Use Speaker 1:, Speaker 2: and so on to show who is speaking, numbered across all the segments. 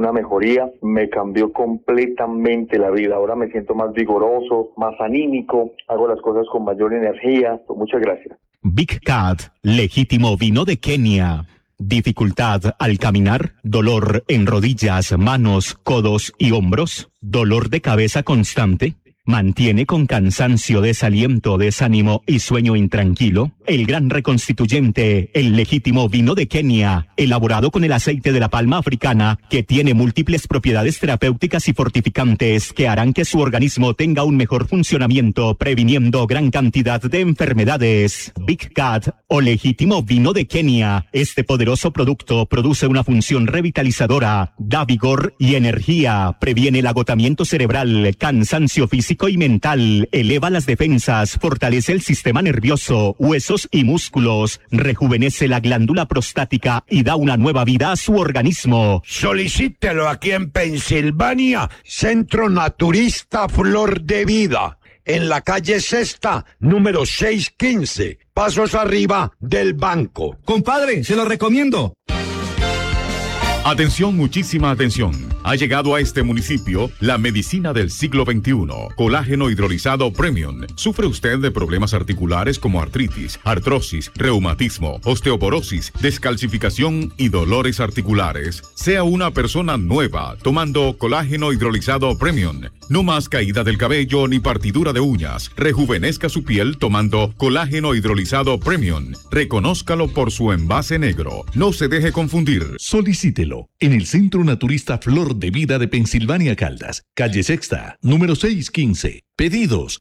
Speaker 1: una mejoría, me cambió completamente la vida. Ahora me siento más vigoroso, más anímico, hago las cosas con mayor energía. Muchas gracias.
Speaker 2: Big Cat, legítimo vino de Kenia. Dificultad al caminar, dolor en rodillas, manos, codos y hombros, dolor de cabeza constante. ¿Mantiene con cansancio, desaliento, desánimo y sueño intranquilo? El gran reconstituyente, el legítimo vino de Kenia, elaborado con el aceite de la palma africana, que tiene múltiples propiedades terapéuticas y fortificantes que harán que su organismo tenga un mejor funcionamiento, previniendo gran cantidad de enfermedades. Big Cat o legítimo vino de Kenia. Este poderoso producto produce una función revitalizadora, da vigor y energía, previene el agotamiento cerebral, cansancio físico y mental, eleva las defensas, fortalece el sistema nervioso, huesos y músculos, rejuvenece la glándula prostática y da una nueva vida a su organismo.
Speaker 3: Solicítelo aquí en Pensilvania, Centro Naturista Flor de Vida, en la calle Sexta, número 615, pasos arriba del banco.
Speaker 4: Compadre, se lo recomiendo.
Speaker 5: Atención, muchísima atención. Ha llegado a este municipio la medicina del siglo XXI. Colágeno hidrolizado Premium. ¿Sufre usted de problemas articulares como artritis, artrosis, reumatismo, osteoporosis, descalcificación y dolores articulares? Sea una persona nueva tomando colágeno hidrolizado Premium. No más caída del cabello ni partidura de uñas. Rejuvenezca su piel tomando colágeno hidrolizado Premium. Reconózcalo por su envase negro. No se deje confundir.
Speaker 6: Solicítelo en el Centro Naturista Flor de Vida de Pensilvania Caldas, calle Sexta, número 615. Pedidos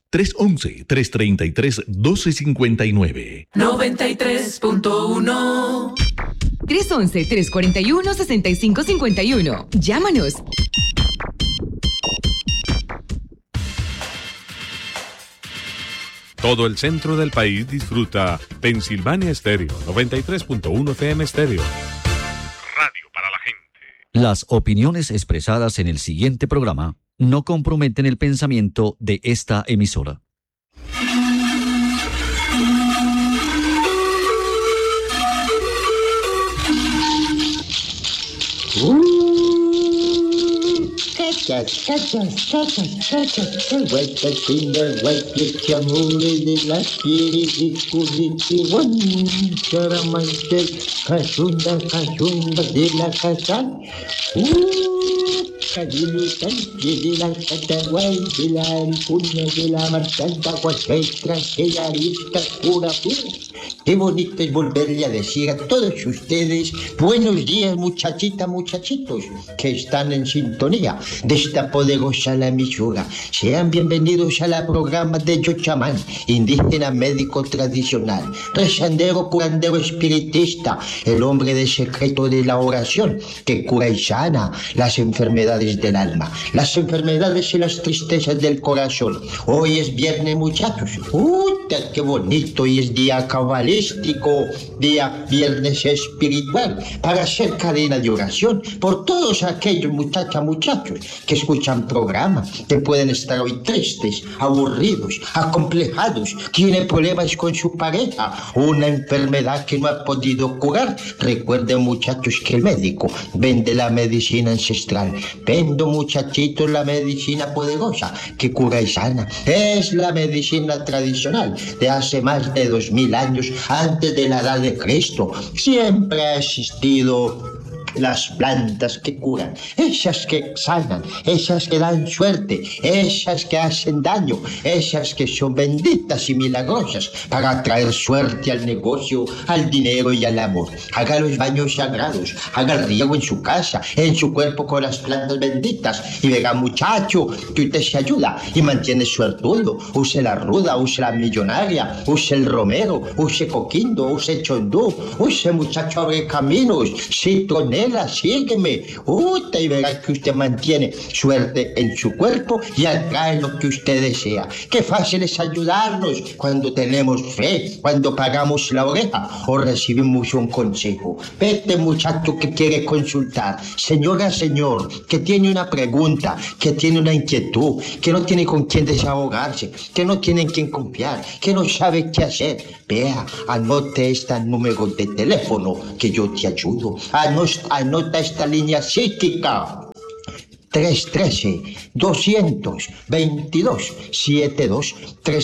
Speaker 6: 311-333-1259.
Speaker 7: 93.1 311-341-6551. Llámanos.
Speaker 8: Todo el centro del país disfruta Pensilvania Estéreo, 93.1 FM Estéreo.
Speaker 5: Radio para la gente.
Speaker 9: Las opiniones expresadas en el siguiente programa no comprometen el pensamiento de esta emisora.
Speaker 10: Qué bonito es volverle a decir a todos ustedes buenos días, muchachita, muchachitos que están en sintonía de esta poderosa la emisora. Sean bienvenidos a la programa de Yo Chamán, indígena médico tradicional, rezandero, curandero espiritista, el hombre de secreto de la oración que cura y sana las enfermedades del alma, las enfermedades y las tristezas del corazón. Hoy es viernes, muchachos. ¡Qué bonito! Y es día cabalístico, día viernes espiritual, para hacer cadena de oración por todos aquellos muchachos que escuchan programas, que pueden estar hoy tristes, aburridos, acomplejados, tienen problemas con su pareja, una enfermedad que no ha podido curar. Recuerden, muchachos, que el médico vende la medicina ancestral. Vendo, muchachitos, la medicina poderosa que cura y sana. Es la medicina tradicional de hace más de 2000 años antes de la edad de Cristo. Siempre ha existido las plantas que curan, esas que sanan, esas que dan suerte, esas que hacen daño, esas que son benditas y milagrosas para traer suerte al negocio, al dinero y al amor. Haga los baños sagrados, haga el riego en su casa, en su cuerpo con las plantas benditas y verá, muchacho, que usted se ayuda y mantiene suertudo. Use la ruda, use la millonaria, use el romero, use coquindo, use chondú, use, muchacho, abre caminos, citronela, sígueme, y verá que usted mantiene suerte en su cuerpo y atrae lo que usted desea. Qué fácil es ayudarnos cuando tenemos fe, cuando pagamos la oreja o recibimos un consejo. Vete, muchacho, que quiere consultar, señora, señor, que tiene una pregunta, que tiene una inquietud, que no tiene con quién desahogarse, que no tiene en quién confiar, que no sabe qué hacer. Vea, anote este número de teléfono que yo te ayudo. Anota esta línea psíquica. 313-222-72,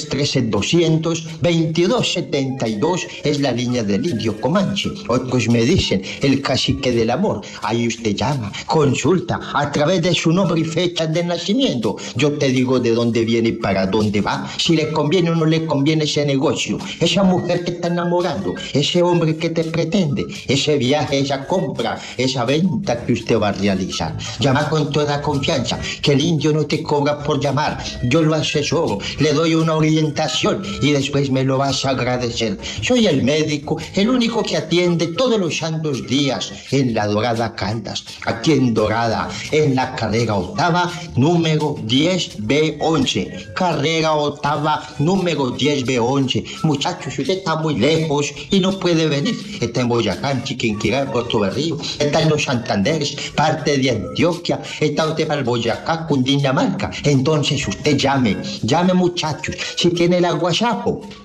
Speaker 10: 313-222-72 es la línea del indio Comanche. Otros me dicen el cacique del amor. Ahí usted llama, consulta a través de su nombre y fecha de nacimiento. Yo te digo de dónde viene y para dónde va, si le conviene o no le conviene ese negocio, esa mujer que está enamorando, ese hombre que te pretende, ese viaje, esa compra, esa venta que usted va a realizar. Llama con toda confianza, que el indio no te cobra por llamar. Yo lo asesoro, le doy una orientación y después me lo vas a agradecer. Soy el médico, el único que atiende todos los santos días en la Dorada Caldas, aquí en Dorada, en la carrera octava, número 10B11. Carrera octava, número 10B11. Muchachos, usted está muy lejos y no puede venir. Está en Boyacá, en Chiquinquirá, Puerto Berrío, está en los Santanderes, parte de Antioquia, está usted para el Boyacá, Cundinamarca. Entonces usted llame muchachos, si tiene el WhatsApp,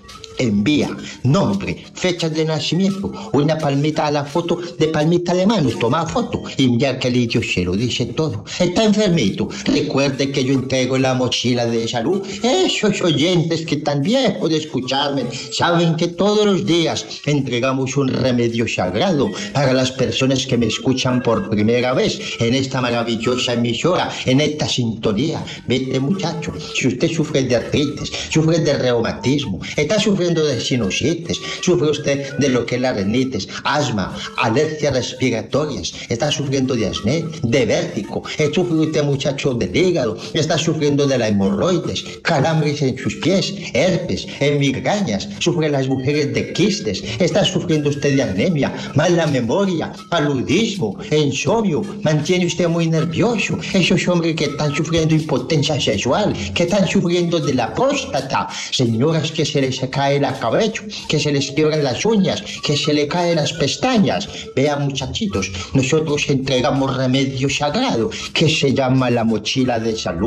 Speaker 10: envía nombre, fecha de nacimiento, una palmita a la foto de palmita de mano, toma foto y enviar que el indio se lo dice todo. Está enfermito, recuerde que yo entrego la mochila de salud. Esos oyentes que están viejos de escucharme saben que todos los días entregamos un remedio sagrado para las personas que me escuchan por primera vez en esta maravillosa emisora, en esta sintonía. Vete, muchacho, si usted sufre de artritis, sufre de reumatismo, está sufriendo de sinusitis, sufre usted de lo que es la rinitis, asma, alergias respiratorias, está sufriendo de acné, de vértigo, sufre usted, muchacho, del hígado, está sufriendo de la hemorroides, calambres en sus pies, herpes, migrañas, sufre las mujeres de quistes, está sufriendo usted de anemia, mala memoria, paludismo, insomnio, mantiene usted muy nervioso, esos hombres que están sufriendo impotencia sexual, que están sufriendo de la próstata, señoras que se les cae el cabello, que se les quiebran las uñas, que se le caen las pestañas. Vean, muchachitos, nosotros entregamos remedio sagrado que se llama la mochila de salud.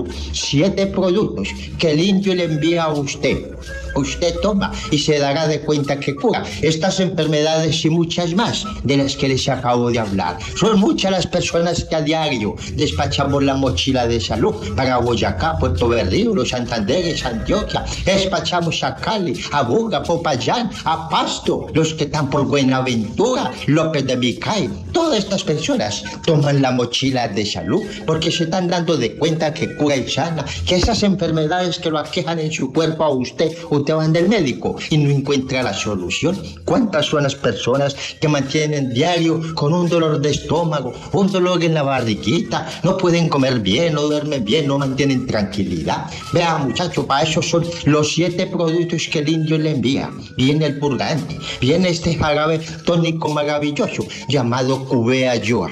Speaker 10: 7 productos que el indio le envía a usted. Usted toma y se dará de cuenta que cura estas enfermedades y muchas más de las que les acabo de hablar. Son muchas las personas que a diario despachamos la mochila de salud para Boyacá, Puerto Berrío, los Santanderes, Antioquia. Despachamos a Cali, a Buga, Popayán, a Pasto, los que están por Buenaventura, López de Micay. Todas estas personas toman la mochila de salud porque se están dando de cuenta que cura y sana, que esas enfermedades que lo aquejan en su cuerpo a usted van del médico y no encuentra la solución. ¿Cuántas son las personas que mantienen diario con un dolor de estómago, un dolor en la barriguita, no pueden comer bien, no duermen bien, no mantienen tranquilidad? Vea, muchachos, para eso son los 7 productos que el indio le envía. Viene el purgante, viene este jarabe tónico maravilloso llamado Cubea Yoa.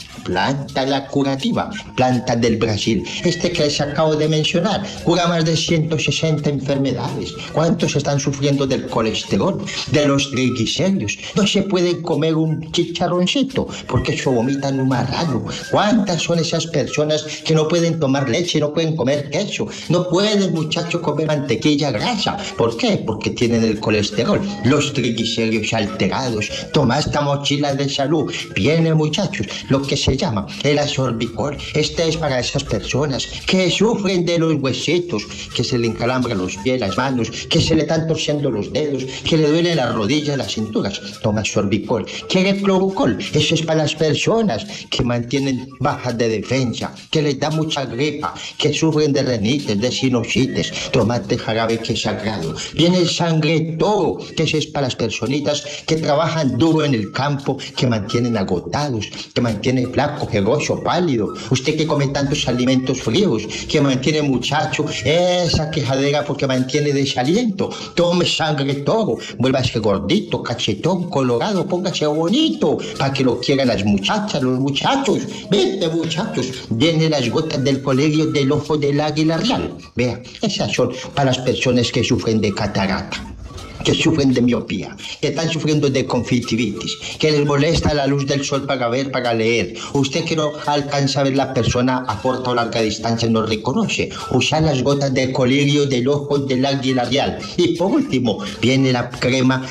Speaker 10: Planta la curativa, planta del Brasil. Este que les acabo de mencionar cura más de 160 enfermedades. ¿Cuántos están sufriendo del colesterol, de los triglicéridos? No se puede comer un chicharroncito porque eso vomitan un marrano. ¿Cuántas son esas personas que no pueden tomar leche, no pueden comer queso, no pueden, muchachos, comer mantequilla grasa? ¿Por qué? Porque tienen el colesterol, los triglicéridos alterados. Toma esta mochila de salud. Viene, muchachos, lo que se llama el Asorbicol. Este es para esas personas que sufren de los huesitos, que se le encalambran los pies, las manos, que se le están torciendo los dedos, que le duelen las rodillas, las cinturas. Toma Asorbicol. ¿Quiere Clorucol? Eso es para las personas que mantienen bajas de defensa, que les da mucha gripa, que sufren de rinitis, de sinusitis. Tomate jarabe que es sagrado. Viene el Sangre Toro, que eso es para las personitas que trabajan duro en el campo, que mantienen agotados, que mantienen flaco, jegoso, pálido. Usted que come tantos alimentos fríos, que mantiene, muchacho, esa quejadera porque mantiene desaliento. Tome Sangre Toro, vuélvase gordito, cachetón, colorado, póngase bonito, para que lo quieran las muchachas, los muchachos. Vete, muchachos, vienen las gotas del colegio del ojo del águila real. Vea, esas son para las personas que sufren de catarata. que sufren de miopía, que están sufriendo de conjuntivitis, que les molesta la luz del sol para ver, para leer. Usted que no alcanza a ver la persona a corta o larga distancia, no reconoce. Usa las gotas de colirio del ojo del águila labial. Y por último, viene la crema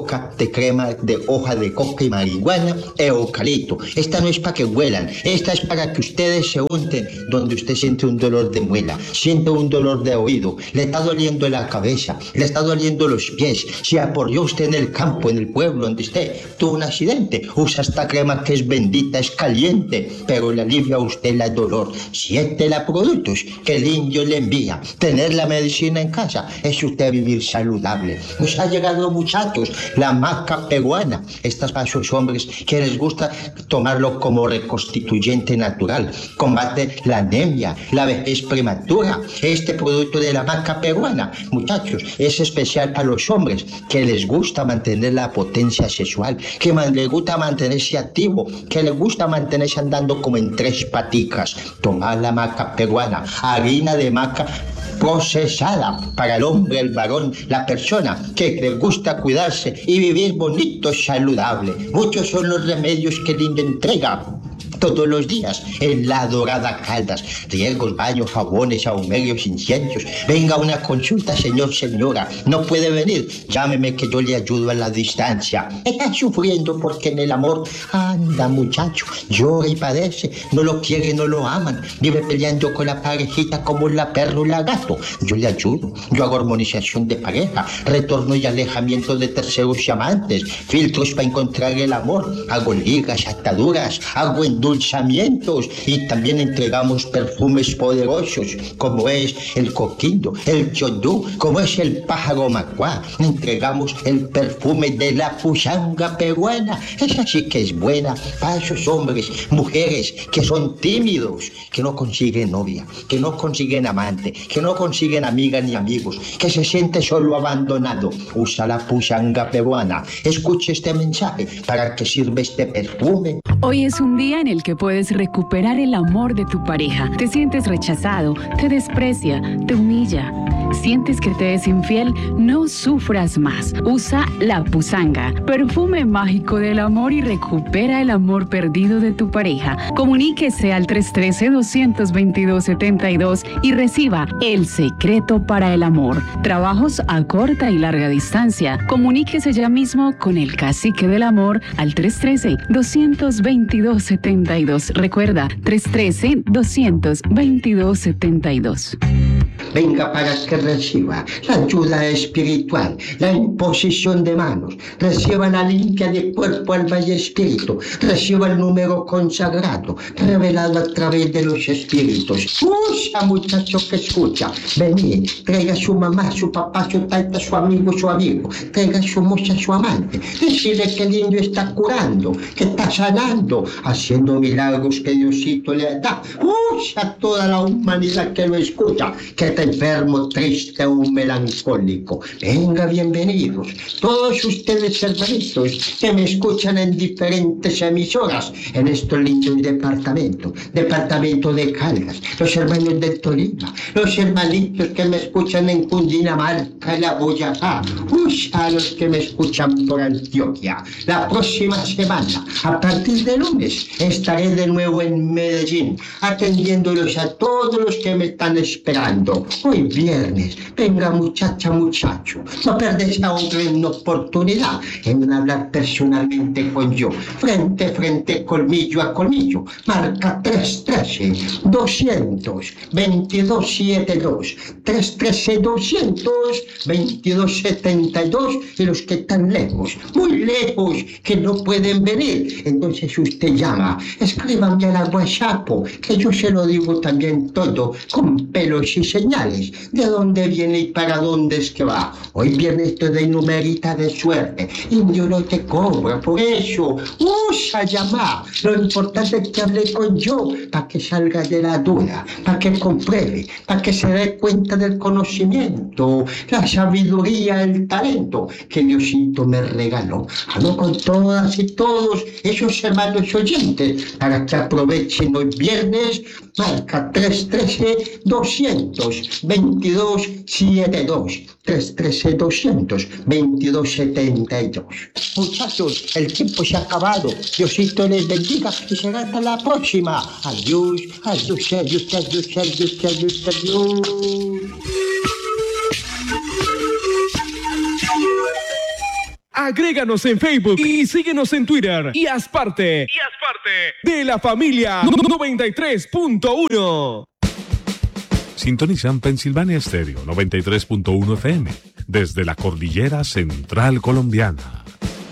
Speaker 10: de hoja de coca y marihuana e eucalipto. Esta no es para que huelan, esta es para que ustedes se unten donde usted siente un dolor de muela, siente un dolor de oído, le está doliendo la cabeza, le está doliendo los pies. Si apoyó usted en el campo, en el pueblo donde usted tuvo un accidente, usa esta crema que es bendita, es caliente, pero le alivia a usted el dolor. 7 la productos que el indio le envía. Tener la medicina en casa es usted vivir saludable. Nos ha llegado, muchachos, la maca peruana. Esta es para esos hombres que les gusta tomarlo como reconstituyente natural. Combate la anemia, la vejez prematura. Este producto de la maca peruana, muchachos, es especial para los hombres que les gusta mantener la potencia sexual, que les gusta mantenerse activo, que les gusta mantenerse andando como en 3 paticas. Tomar la maca peruana, harina de maca procesada para el hombre, el varón, la persona que le gusta cuidarse y vivir bonito, saludable. Muchos son los remedios que el indio entrega todos los días en La Dorada Caldas. Riegos, baños, jabones, ahumerios, inciensos. Venga a una consulta, señor, señora. No puede venir, llámeme que yo le ayudo a la distancia. Está sufriendo porque en el amor anda, muchacho, llora y padece, no lo quiere, no lo aman, vive peleando con la parejita como la perro y la gato. Yo le ayudo, yo hago armonización de pareja, retorno y alejamiento de terceros y amantes, filtros para encontrar el amor, hago ligas, ataduras, hago endulzamientos y también entregamos perfumes poderosos como es el coquindo, el yondú, como es el pájaro macuá. Entregamos el perfume de la puchanga peruana. Esa sí que es buena para esos hombres, mujeres que son tímidos, que no consiguen novia, que no consiguen amante, que no consiguen amiga ni amigos, que se siente solo abandonado. Usa la puchanga peruana. Escuche este mensaje. ¿Para qué sirve este perfume?
Speaker 11: Hoy es un día en el que puedes recuperar el amor de tu pareja. Te sientes rechazado, te desprecia, te humilla. ¿Sientes que te es infiel? No sufras más. Usa la Pusanga, perfume mágico del amor, y recupera el amor perdido de tu pareja. Comuníquese al 313-222-72 y reciba el secreto para el amor. Trabajos a corta y larga distancia. Comuníquese ya mismo con el cacique del amor al 313-222-72. Recuerda, 313-222-72.
Speaker 10: Venga para que reciba la ayuda espiritual, la imposición de manos, reciba la limpia de cuerpo, alma y espíritu, reciba el número consagrado, revelado a través de los espíritus. Usa, muchacho que escucha, vení, traiga a su mamá, su papá, su taita, su amigo, traiga a su moza, su amante, decirle que el indio está curando, que está sanando, haciendo milagros que Diosito le da. Usa toda la humanidad que lo escucha, que está enfermo, triste o melancólico. Venga, bienvenidos. Todos ustedes, hermanitos, que me escuchan en diferentes emisoras, en estos lindos departamentos de Caldas, los hermanos de Tolima, los hermanitos que me escuchan en Cundinamarca, La Boyacá, a los que me escuchan por Antioquia. La próxima semana, a partir de lunes, estaré de nuevo en Medellín, atendiéndolos a todos los que me están esperando. Hoy viernes, venga, muchacha, muchacho, no perdes a una oportunidad en hablar personalmente con yo, frente a frente, colmillo a colmillo. Marca 313-222-72, 313-222-72, y los que están lejos, muy lejos, que no pueden venir, entonces usted llama, escríbame a la WhatsApp, que yo se lo digo también todo, con pelos y señales, de dónde viene y para dónde es que va. Hoy viernes te doy numerita de suerte, indio no te cobra por eso. Usa, llama. Lo importante es que hable con yo, para que salga de la duda, para que compruebe, para que se dé cuenta del conocimiento, la sabiduría, el talento que Diosito me regaló. Hablo con todas y todos esos hermanos oyentes para que aprovechen hoy viernes. Marca 313-200 2272 313-200 2272. Muchachos, el tiempo se ha acabado. Diosito les bendiga y será hasta la próxima. Adiós, adiós, adiós, adiós, adiós, adiós, adiós.
Speaker 12: Agréganos en Facebook y síguenos en Twitter y haz parte de la familia 93.1.
Speaker 8: Sintonizan Pensilvania Estéreo 93.1 FM desde la cordillera central colombiana.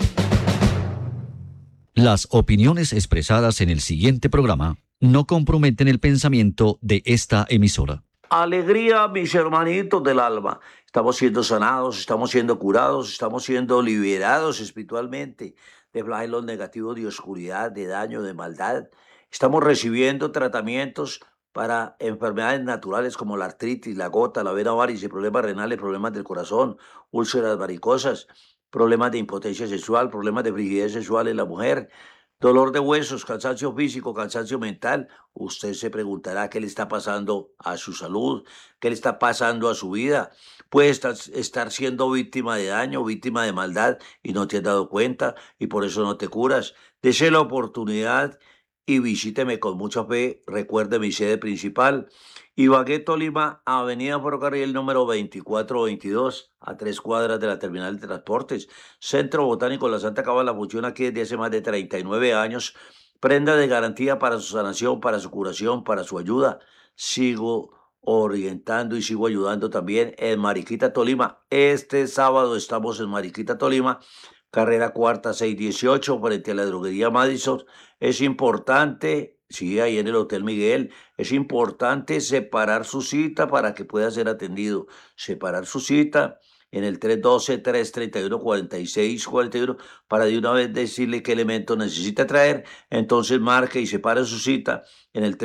Speaker 9: Las opiniones expresadas en el siguiente programa no comprometen el pensamiento de esta emisora.
Speaker 13: Alegría, mis hermanitos del alma. Estamos siendo sanados, estamos siendo curados, estamos siendo liberados espiritualmente de flagelos negativos, de oscuridad, de daño, de maldad. Estamos recibiendo tratamientos para enfermedades naturales como la artritis, la gota, la vena varice, problemas renales, problemas del corazón, úlceras varicosas, problemas de impotencia sexual, problemas de frigidez sexual en la mujer, dolor de huesos, cansancio físico, cansancio mental. Usted se preguntará qué le está pasando a su salud, qué le está pasando a su vida. Puede estar siendo víctima de daño, víctima de maldad y no te has dado cuenta y por eso no te curas. Dese la oportunidad y visíteme con mucha fe. Recuerde mi sede principal, Ibagué, Tolima, Avenida Ferrocarril número 2422, a 3 cuadras de la terminal de transportes. Centro Botánico La Santa Cábala funciona aquí desde hace más de 39 años. Prenda de garantía para su sanación, para su curación, para su ayuda. Sigo orientando y sigo ayudando también en Mariquita, Tolima. Este sábado estamos en Mariquita, Tolima, carrera cuarta 618, frente a la droguería Madison. Es importante, sí, ahí en el Hotel Miguel, es importante separar su cita para que pueda ser atendido. Separar su cita en el 312-331-4641 para de una vez decirle qué elemento necesita traer. Entonces marque y separe su cita en el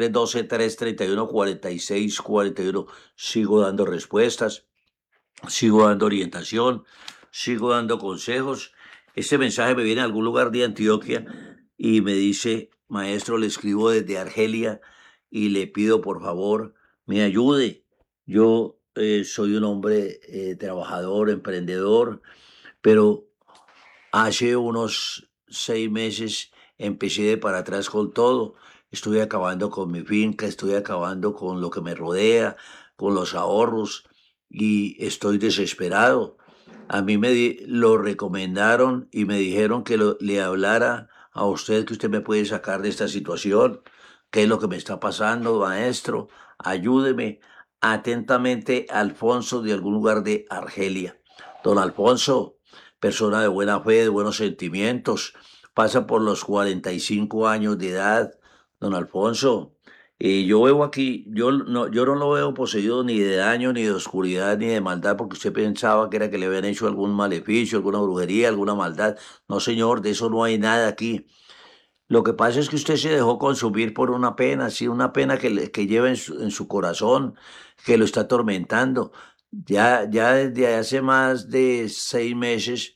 Speaker 13: 312-331-4641. Sigo dando respuestas, sigo dando orientación, sigo dando consejos. Este mensaje me viene de algún lugar de Antioquia y me dice: maestro, le escribo desde Argelia y le pido por favor me ayude. Yo soy un hombre trabajador, emprendedor, pero hace unos 6 meses empecé de para atrás con todo. Estoy acabando con mi finca, estoy acabando con lo que me rodea, con los ahorros y estoy desesperado. A mí me lo recomendaron y me dijeron que le hablara a usted, que usted me puede sacar de esta situación. ¿Qué es lo que me está pasando, maestro? Ayúdeme. Atentamente, Alfonso, de algún lugar de Argelia. Don Alfonso, persona de buena fe, de buenos sentimientos, pasa por los 45 años de edad. Don Alfonso, yo veo aquí, yo no lo veo poseído ni de daño, ni de oscuridad, ni de maldad, porque usted pensaba que era que le habían hecho algún maleficio, alguna brujería, alguna maldad. No, señor, de eso no hay nada aquí. Lo que pasa es que usted se dejó consumir por una pena, sí, una pena que lleva en su corazón, que lo está atormentando. Ya desde hace más de 6 meses,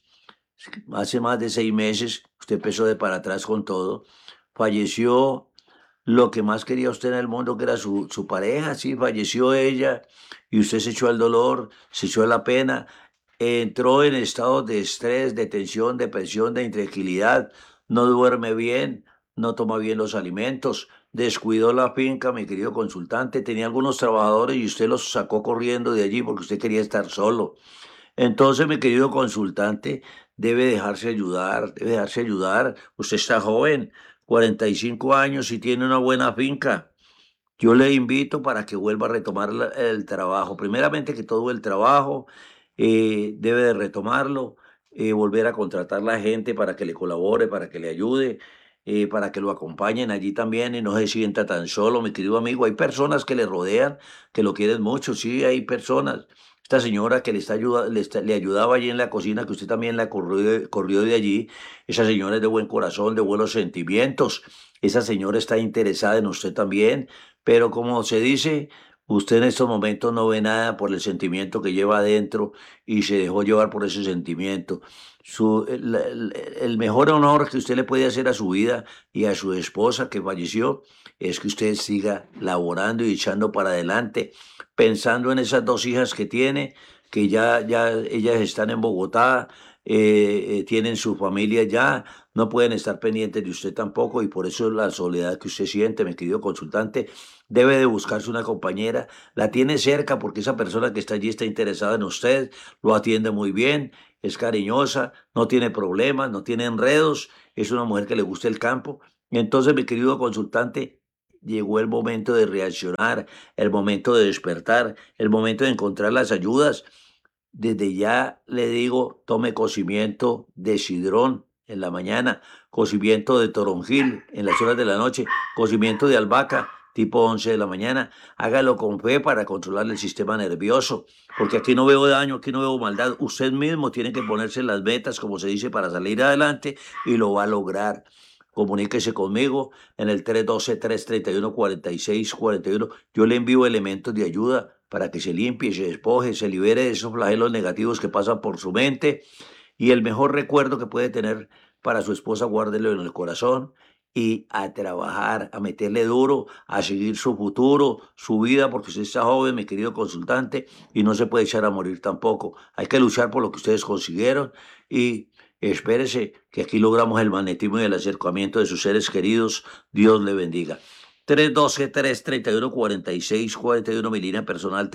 Speaker 13: usted empezó de para atrás con todo. Falleció lo que más quería usted en el mundo, que era su pareja, sí, falleció ella y usted se echó al dolor, se echó a la pena, entró en estados de estrés, de tensión, depresión, de intranquilidad. No duerme bien, no toma bien los alimentos, descuidó la finca, mi querido consultante. Tenía algunos trabajadores y usted los sacó corriendo de allí porque usted quería estar solo. Entonces, mi querido consultante, debe dejarse ayudar, Usted está joven, 45 años y tiene una buena finca. Yo le invito para que vuelva a retomar el trabajo. Primeramente que todo el trabajo debe de retomarlo. Volver a contratar a la gente para que le colabore, para que le ayude, para que lo acompañen allí también y no se sienta tan solo, mi querido amigo. Hay personas que le rodean, que lo quieren mucho, sí, hay personas. Esta señora que le ayudaba allí en la cocina, que usted también la corrió de allí, esa señora es de buen corazón, de buenos sentimientos. Esa señora está interesada en usted también, pero como se dice, usted en estos momentos no ve nada por el sentimiento que lleva adentro y se dejó llevar por ese sentimiento. El mejor honor que usted le puede hacer a su vida y a su esposa que falleció es que usted siga laborando y echando para adelante. pensando en esas dos hijas que tiene, que ya ellas están en Bogotá, tienen su familia ya, no pueden estar pendientes de usted tampoco, y por eso la soledad que usted siente, mi querido consultante, debe de buscarse una compañera, la tiene cerca porque esa persona que está allí está interesada en usted, lo atiende muy bien, es cariñosa, no tiene problemas, no tiene enredos, es una mujer que le gusta el campo. Entonces, mi querido consultante, llegó el momento de reaccionar, el momento de despertar, el momento de encontrar las ayudas. Desde ya le digo, tome cocimiento de sidrón en la mañana, cocimiento de toronjil en las horas de la noche, cocimiento de albahaca tipo 11 de la mañana. Hágalo con fe para controlar el sistema nervioso, porque aquí no veo daño, aquí no veo maldad. Usted mismo tiene que ponerse las metas, como se dice, para salir adelante, y lo va a lograr. Comuníquese conmigo en el 312-331-4641. Yo le envío elementos de ayuda para que se limpie, se despoje, se libere de esos flagelos negativos que pasan por su mente. Y el mejor recuerdo que puede tener para su esposa, guárdelo en el corazón, y a trabajar, a meterle duro, a seguir su futuro, su vida, porque usted está joven, mi querido consultante, y no se puede echar a morir tampoco. Hay que luchar por lo que ustedes consiguieron, y espérese que aquí logramos el magnetismo y el acercamiento de sus seres queridos. Dios le bendiga. 312-331-4641, mi línea personal,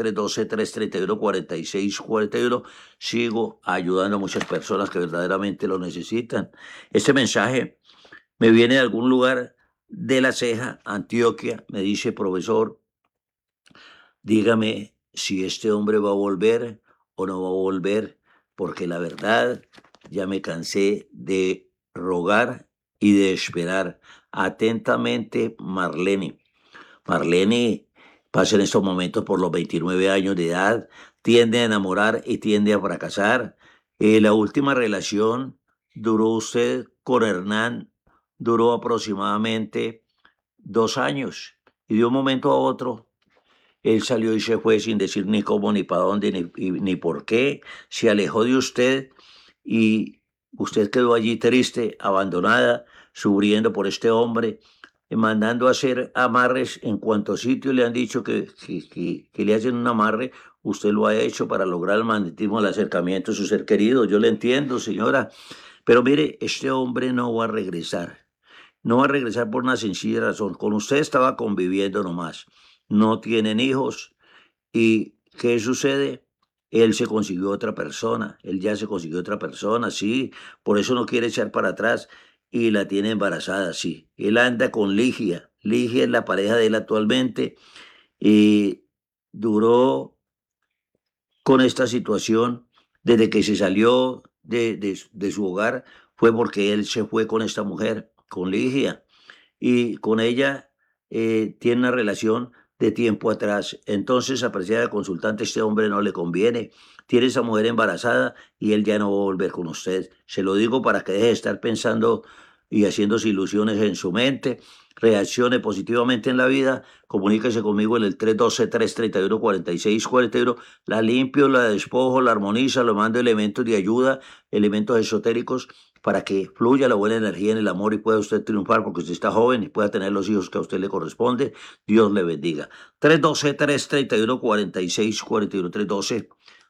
Speaker 13: 312-331-4641. Sigo ayudando a muchas personas que verdaderamente lo necesitan. Este mensaje me viene de algún lugar de La Ceja, Antioquia. Me dice: profesor, dígame si este hombre va a volver o no va a volver, porque la verdad ya me cansé de rogar y de esperar. Atentamente, Marlene. Marlene pasa en estos momentos por los 29 años de edad, tiende a enamorar y tiende a fracasar. La última relación duró usted con Hernán, duró aproximadamente 2 años, y de un momento a otro él salió y se fue sin decir ni cómo, ni para dónde, ni por qué. Se alejó de usted y usted quedó allí triste, abandonada, sufriendo por este hombre, mandando a hacer amarres en cuanto sitio le han dicho que le hacen un amarre. Usted lo ha hecho para lograr el magnetismo, el acercamiento de su ser querido. Yo le entiendo, señora, pero mire, este hombre no va a regresar. No va a regresar por una sencilla razón. Con usted estaba conviviendo nomás. No tienen hijos. ¿Y qué sucede? Él se consiguió otra persona. Él ya se consiguió otra persona, sí. Por eso no quiere echar para atrás. Y la tiene embarazada, sí. Él anda con Ligia. Ligia es la pareja de él actualmente. Y duró con esta situación desde que se salió de su hogar. Fue porque él se fue con esta mujer, con Ligia. Y con ella tiene una relación de tiempo atrás. Entonces, apreciada consultante, este hombre no le conviene. Tiene esa mujer embarazada y él ya no va a volver con usted. Se lo digo para que deje de estar pensando y haciéndose ilusiones en su mente. Reaccione positivamente en la vida. Comuníquese conmigo en el 312-331-4641. La limpio, la despojo, la armonizo, le mando elementos de ayuda, elementos esotéricos, para que fluya la buena energía en el amor y pueda usted triunfar, porque usted está joven y pueda tener los hijos que a usted le corresponde. Dios le bendiga. 312-331-4641.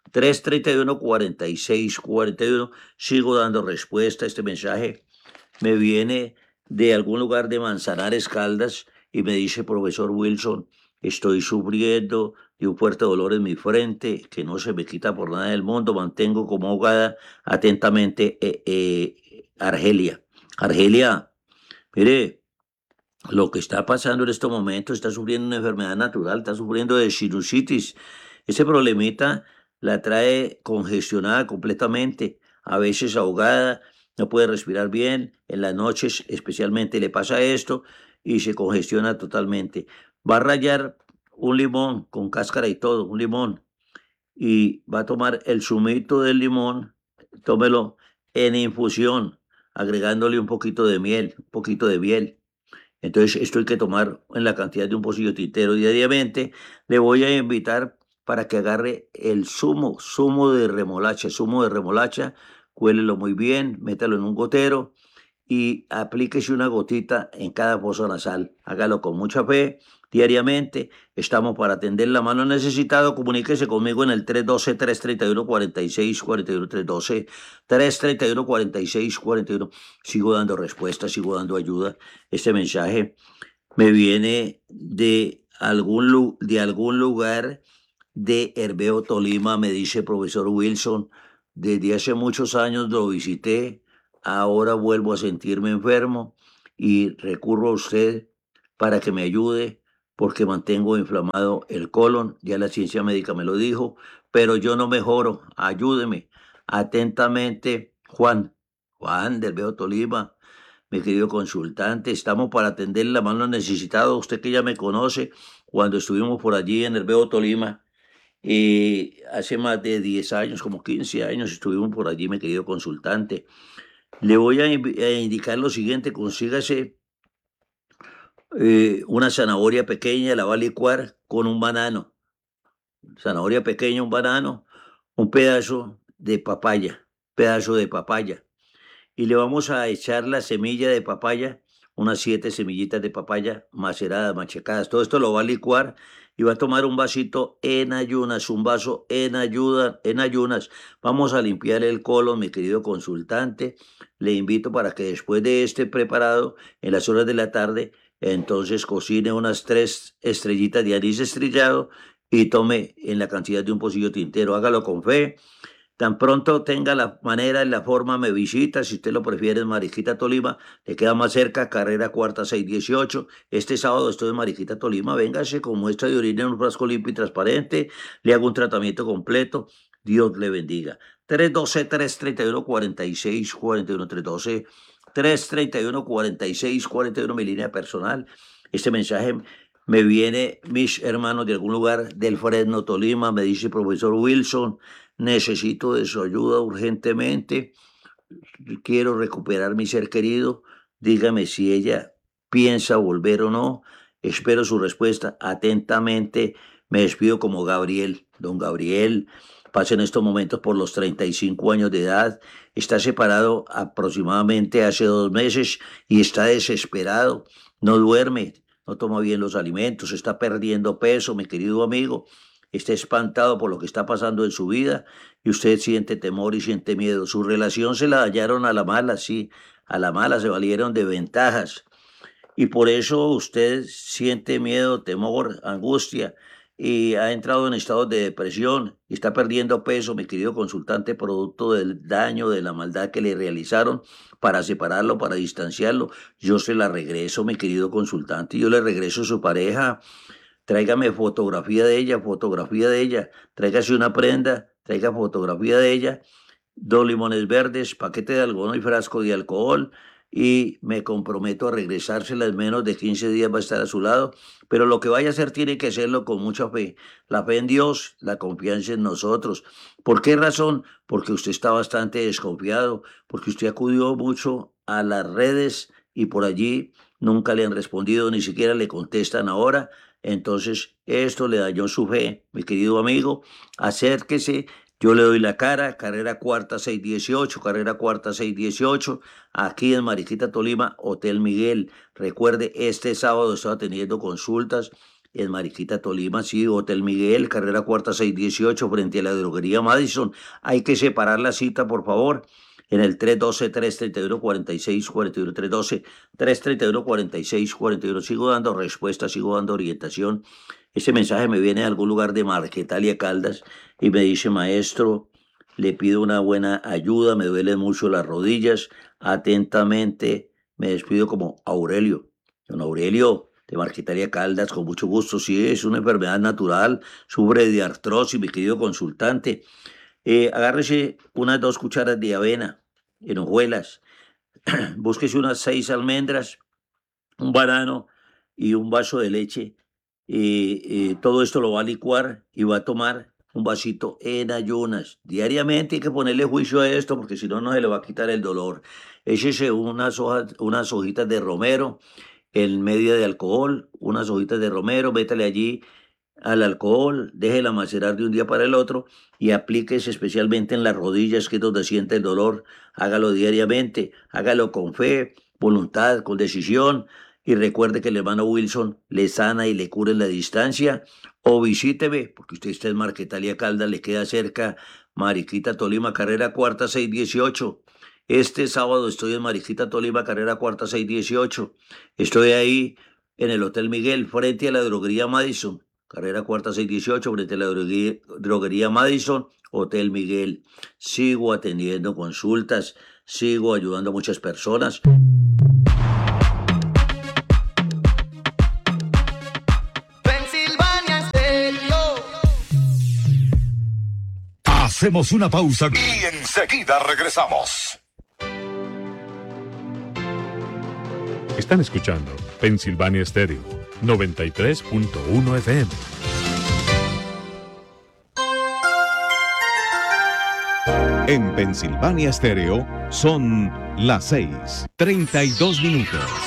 Speaker 13: 312-331-4641. Sigo dando respuesta a este mensaje. Me viene de algún lugar de Manzanares, Caldas, y me dice: profesor Wilson, estoy sufriendo de un fuerte dolor en mi frente que no se me quita por nada del mundo. Mantengo como ahogada. Atentamente, Argelia. Argelia, mire, lo que está pasando en este momento, está sufriendo una enfermedad natural, está sufriendo de sinusitis. Ese problemita la trae congestionada completamente, a veces ahogada, no puede respirar bien, en las noches especialmente le pasa esto y se congestiona totalmente. Va a rallar un limón con cáscara y todo, un limón, y va a tomar el zumito del limón, tómelo en infusión, agregándole un poquito de miel, un poquito de miel. Entonces, esto hay que tomar en la cantidad de un pocillo tintero diariamente. Le voy a invitar para que agarre el zumo de remolacha, cuélelo muy bien, métalo en un gotero y aplíquese una gotita en cada fosa nasal. Hágalo con mucha fe diariamente. Estamos para atender la mano necesitado. Comuníquese conmigo en el 312-331-4641, 312-331-4641. Sigo dando respuestas, sigo dando ayuda. Este mensaje me viene de algún lugar de Herbeo, Tolima, me dice profesor Wilson. Desde hace muchos años lo visité, ahora vuelvo a sentirme enfermo y recurro a usted para que me ayude porque mantengo inflamado el colon, ya la ciencia médica me lo dijo, pero yo no mejoro, ayúdeme. Atentamente, Juan del Herbeo, Tolima. Mi querido consultante, estamos para atender la mano necesitada. Usted que ya me conoce, cuando estuvimos por allí en Herbeo, Tolima, hace más de 10 años, como 15 años, estuvimos por allí, mi querido consultante. Le voy a indicar lo siguiente: consígase una zanahoria pequeña, la va a licuar con un banano. Zanahoria pequeña, un banano, un pedazo de papaya. Y le vamos a echar la semilla de papaya, unas 7 semillitas de papaya maceradas, machacadas. Todo esto lo va a licuar y va a tomar un vasito en ayunas, un vaso en ayunas. Vamos a limpiar el colon, mi querido consultante. Le invito para que después de este preparado, en las horas de la tarde, entonces cocine unas 3 estrellitas de anís estrellado y tome en la cantidad de un pocillo tintero. Hágalo con fe. Tan pronto tenga la manera y la forma, me visita. Si usted lo prefiere, en Mariquita, Tolima. Le queda más cerca, carrera cuarta 618. Este sábado estoy en Mariquita, Tolima. Véngase con muestra de orina en un frasco limpio y transparente. Le hago un tratamiento completo. Dios le bendiga. 312-331-4641. 312-331-4641, mi línea personal. Este mensaje me viene, mis hermanos, de algún lugar del Fresno, Tolima. Me dice profesor Wilson, necesito de su ayuda urgentemente. Quiero recuperar mi ser querido. Dígame si ella piensa volver o no. Espero su respuesta. Atentamente, me despido como Gabriel. Don Gabriel pasa en estos momentos por los 35 años de edad. Está separado aproximadamente hace 2 meses y está desesperado. No duerme, no toma bien los alimentos, está perdiendo peso, mi querido amigo. Está espantado por lo que está pasando en su vida y usted siente temor y siente miedo. Su relación se la dañaron a la mala, sí, a la mala, se valieron de ventajas. Y por eso usted siente miedo, temor, angustia y ha entrado en estados de depresión y está perdiendo peso, mi querido consultante, producto del daño, de la maldad que le realizaron para separarlo, para distanciarlo. Yo se la regreso, mi querido consultante, yo le regreso a su pareja. Tráigame fotografía de ella, tráigase una prenda, traiga fotografía de ella, 2 limones verdes, paquete de algodón y frasco de alcohol, y me comprometo a regresársela en menos de 15 días, va a estar a su lado, pero lo que vaya a hacer tiene que hacerlo con mucha fe, la fe en Dios, la confianza en nosotros. ¿Por qué razón? Porque usted está bastante desconfiado, porque usted acudió mucho a las redes y por allí nunca le han respondido, ni siquiera le contestan ahora. Entonces, esto le dañó su fe, mi querido amigo. Acérquese, yo le doy la cara, carrera cuarta 618, aquí en Mariquita, Tolima, Hotel Miguel. Recuerde, este sábado estaba teniendo consultas en Mariquita, Tolima, sí, Hotel Miguel, carrera cuarta 618, frente a la droguería Madison. Hay que separar la cita, por favor, en el 312-331-4641, 312-331-4641. Sigo dando respuestas, sigo dando orientación. Este mensaje me viene de algún lugar de Marquetalia, Caldas, y me dice: maestro, le pido una buena ayuda, me duelen mucho las rodillas. Atentamente, me despido como Aurelio. Don Aurelio, de Marquetalia, Caldas, con mucho gusto. Sí, es una enfermedad natural, sufre de artrosis, mi querido consultante. Agárrese unas 2 cucharas de avena en hojuelas, búsquese unas 6 almendras, un banano y un vaso de leche. Todo esto lo va a licuar y va a tomar un vasito en ayunas. Diariamente hay que ponerle juicio a esto porque si no, no se le va a quitar el dolor. Échese unas hojitas de romero en medio de alcohol, unas hojitas de romero, métale allí al alcohol, déjela macerar de un día para el otro y aplíquese especialmente en las rodillas, que es donde siente el dolor. Hágalo diariamente, hágalo con fe, voluntad, con decisión y recuerde que el hermano Wilson le sana y le cura en la distancia, o visíteme, porque usted está en Marquetalia Caldas, le queda cerca, Mariquita Tolima, carrera cuarta 618. Este sábado estoy en Mariquita Tolima, carrera cuarta 618. Estoy ahí en el Hotel Miguel, frente a la droguería Madison, carrera cuarta 618, frente a la droguería Madison, Hotel Miguel. Sigo atendiendo consultas, sigo ayudando a muchas personas.
Speaker 4: Hacemos una pausa
Speaker 14: y enseguida regresamos.
Speaker 8: Están escuchando Pensilvania Stereo 93.1 FM.
Speaker 15: En Pensilvania Stereo son las 6:32.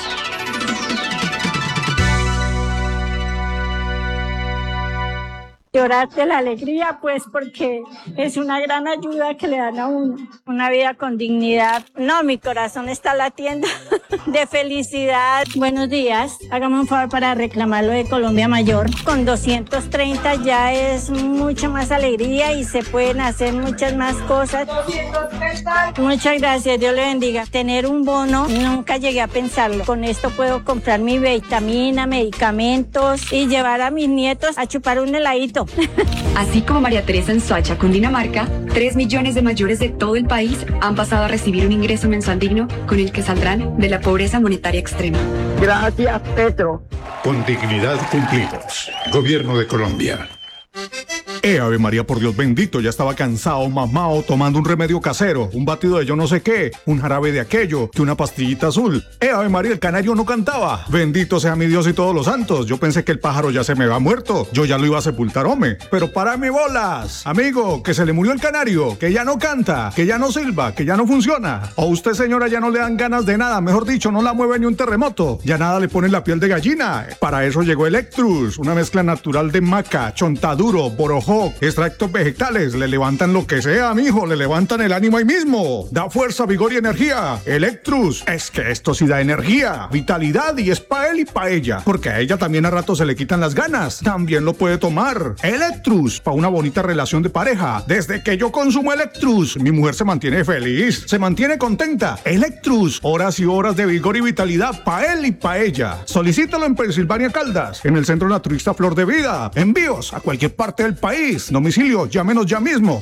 Speaker 16: Llorar de la alegría, pues, porque es una gran ayuda que le dan a uno, una vida con dignidad. No, mi corazón está latiendo de felicidad. Buenos días, hágame un favor para reclamar lo de Colombia Mayor. Con 230 ya es mucha más alegría y se pueden hacer muchas más cosas. 230. Muchas gracias, Dios le bendiga. Tener un bono, nunca llegué a pensarlo. Con esto puedo comprar mi vitamina, medicamentos y llevar a mis nietos a chupar un heladito.
Speaker 7: Así como María Teresa en Soacha, Cundinamarca, 3 millones de mayores de todo el país han pasado a recibir un ingreso mensual digno con el que saldrán de la pobreza monetaria extrema.
Speaker 17: Gracias, Petro.
Speaker 18: Con dignidad cumplidos. Gobierno de Colombia.
Speaker 19: Ave María, por Dios bendito, ya estaba cansado, mamao, tomando un remedio casero, un batido de yo no sé qué, un jarabe de aquello, que una pastillita azul. Ave María, el canario no cantaba. Bendito sea mi Dios y todos los santos. Yo pensé que el pájaro ya se me había muerto. Yo ya lo iba a sepultar, hombre. Pero párame bolas. Amigo, que se le murió el canario, que ya no canta, que ya no silba, que ya no funciona. O usted, señora, ya no le dan ganas de nada. Mejor dicho, no la mueve ni un terremoto. Ya nada le pone la piel de gallina. Para eso llegó Electrus, una mezcla natural de maca, chontaduro, borojó, extractos vegetales, le levantan lo que sea, mijo, le levantan el ánimo ahí mismo, da fuerza, vigor y energía. Electrus, es que esto sí da energía, vitalidad y es pa' él y pa' ella, porque a ella también a rato se le quitan las ganas, también lo puede tomar. Electrus, pa' una bonita relación de pareja. Desde que yo consumo Electrus, mi mujer se mantiene feliz, se mantiene contenta. Electrus, horas y horas de vigor y vitalidad pa' él y pa' ella. Solicítalo en Pensilvania Caldas, en el Centro Naturista Flor de Vida. Envíos a cualquier parte del país. Domicilio, llámenos ya mismo,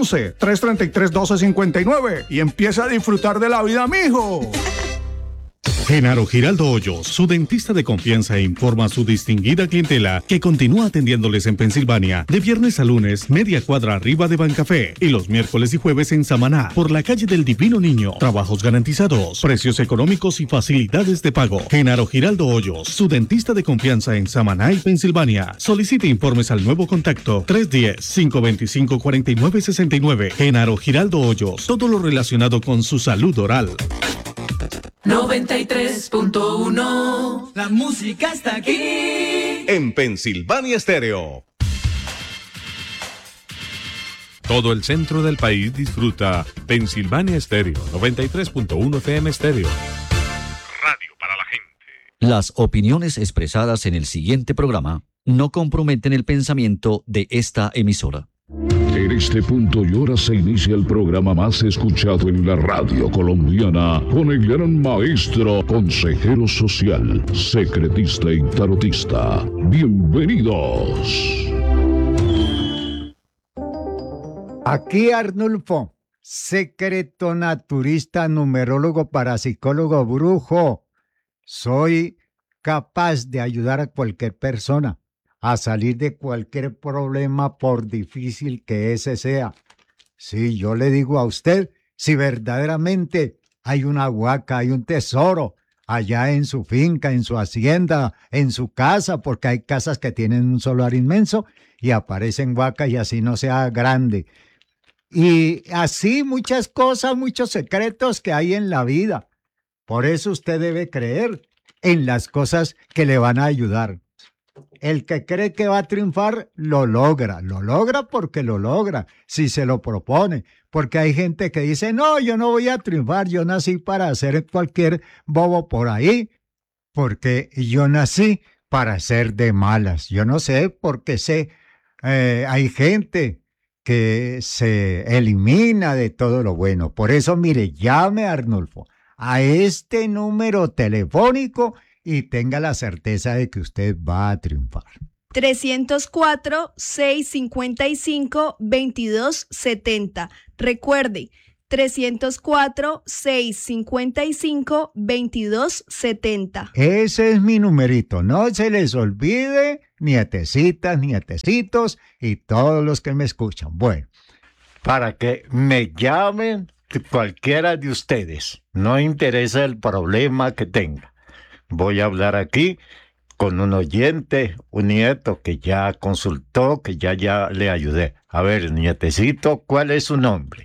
Speaker 19: 311-333-1259 y empieza a disfrutar de la vida, mijo.
Speaker 6: Genaro Giraldo Hoyos, su dentista de confianza, informa a su distinguida clientela que continúa atendiéndoles en Pensilvania de viernes a lunes, media cuadra arriba de Bancafé, y los miércoles y jueves en Samaná, por la calle del Divino Niño. Trabajos garantizados, precios económicos y facilidades de pago. Genaro Giraldo Hoyos, su dentista de confianza en Samaná y Pensilvania. Solicite informes al nuevo contacto 310-525-4969. Genaro Giraldo Hoyos, todo lo relacionado con su salud oral.
Speaker 20: 93.1. La música está aquí.
Speaker 15: En Pensilvania Stereo.
Speaker 8: Todo el centro del país disfruta Pensilvania Stereo 93.1 FM Stereo. Radio para la gente.
Speaker 9: Las opiniones expresadas en el siguiente programa no comprometen el pensamiento de esta emisora.
Speaker 21: En este punto y hora se inicia el programa más escuchado en la radio colombiana, con el gran maestro, consejero social, secretista y tarotista. Bienvenidos.
Speaker 22: Aquí Arnulfo, secreto naturista, numerólogo, parapsicólogo, brujo. Soy capaz de ayudar a cualquier persona a salir de cualquier problema, por difícil que ese sea. Sí, yo le digo a usted, si verdaderamente hay una huaca, hay un tesoro allá en su finca, en su hacienda, en su casa, porque hay casas que tienen un solar inmenso y aparecen huacas y así no sea grande. Y así muchas cosas, muchos secretos que hay en la vida. Por eso usted debe creer en las cosas que le van a ayudar. El que cree que va a triunfar, lo logra porque lo logra, si se lo propone, porque hay gente que dice, no, yo no voy a triunfar, yo nací para hacer cualquier bobo por ahí. porque yo nací para ser de malas. Yo no sé, porque hay gente que se elimina de todo lo bueno. Por eso, mire, llame a Arnulfo a este número telefónico y tenga la certeza de que usted va a triunfar.
Speaker 1: 304-655-2270. Recuerde, 304-655-2270.
Speaker 22: Ese es mi numerito. No se les olvide, nietecitas, nietecitos y todos los que me escuchan. Bueno, para que me llamen cualquiera de ustedes. No interesa el problema que tenga. Voy a hablar aquí con un oyente, un nieto que ya consultó, que ya le ayudé. A ver, nietecito, ¿cuál es su nombre?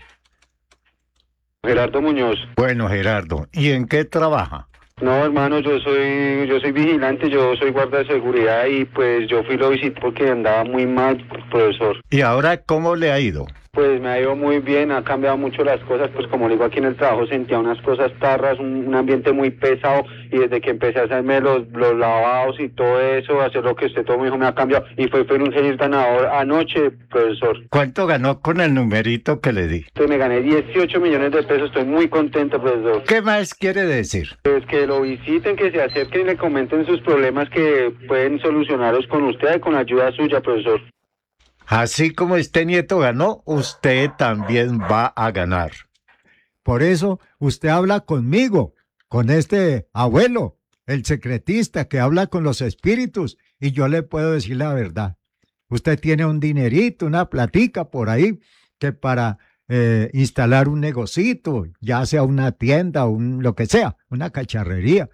Speaker 2: Gerardo Muñoz.
Speaker 22: Bueno, Gerardo, ¿y en qué trabaja?
Speaker 2: No, hermano, yo soy vigilante, yo soy guardia de seguridad y pues yo lo visité porque andaba muy mal, profesor.
Speaker 22: ¿Y ahora cómo le ha ido?
Speaker 2: Pues me ha ido muy bien, ha cambiado mucho las cosas, pues como le digo, aquí en el trabajo sentía unas cosas tarras, un ambiente muy pesado, y desde que empecé a hacerme los lavados y todo eso, hacer lo que usted todo me dijo, me ha cambiado, y fue un feliz ganador anoche, profesor.
Speaker 22: ¿Cuánto ganó con el numerito que le di?
Speaker 2: Entonces me gané 18 millones de pesos, estoy muy contento, profesor.
Speaker 22: ¿Qué más quiere decir?
Speaker 2: Pues que lo visiten, que se acerquen y le comenten sus problemas que pueden solucionarlos con usted, con la ayuda suya, profesor.
Speaker 22: Así como este nieto ganó, usted también va a ganar. Por eso usted habla conmigo, con este abuelo, el secretista que habla con los espíritus, y yo le puedo decir la verdad. Usted tiene un dinerito, una platica por ahí, que para instalar un negocito, ya sea una tienda, lo que sea, una cacharrería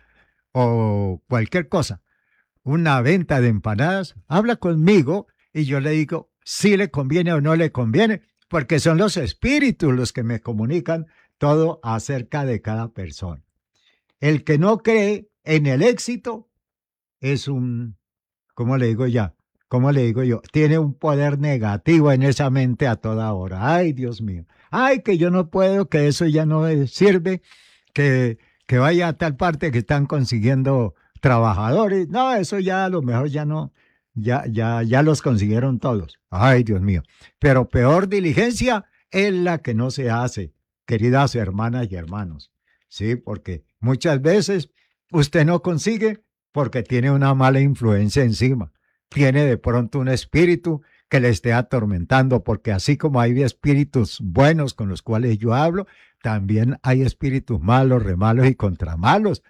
Speaker 22: o cualquier cosa, una venta de empanadas, habla conmigo y yo le digo si le conviene o no le conviene, porque son los espíritus los que me comunican todo acerca de cada persona. El que no cree en el éxito es ¿cómo le digo yo? Tiene un poder negativo en esa mente a toda hora. Ay, Dios mío. Ay, que yo no puedo, que eso ya no sirve, que vaya a tal parte que están consiguiendo trabajadores. No, eso ya a lo mejor ya no. Ya los consiguieron todos. Ay, Dios mío. Pero peor diligencia es la que no se hace, queridas hermanas y hermanos. Sí, porque muchas veces usted no consigue porque tiene una mala influencia encima. Tiene de pronto un espíritu que le esté atormentando, porque así como hay espíritus buenos con los cuales yo hablo, también hay espíritus malos, remalos y contramalos.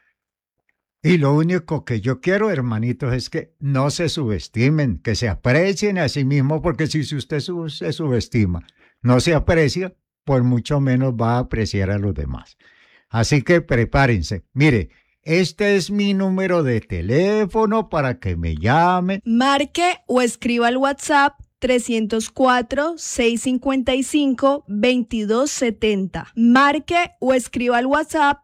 Speaker 22: Y lo único que yo quiero, hermanitos, es que no se subestimen, que se aprecien a sí mismos, porque si usted se subestima, no se aprecia, por mucho menos va a apreciar a los demás. Así que prepárense. Mire, este es mi número de teléfono para que me llamen.
Speaker 1: Marque o escriba al WhatsApp 304-655-2270. Marque o escriba al WhatsApp